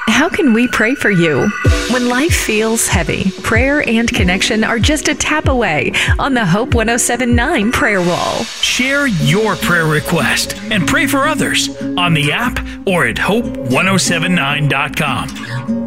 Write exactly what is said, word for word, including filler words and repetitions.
How can we pray for you? When life feels heavy, prayer and connection are just a tap away on the Hope one oh seven point nine prayer wall. Share your prayer request and pray for others on the app or at hope ten seventy-nine dot com.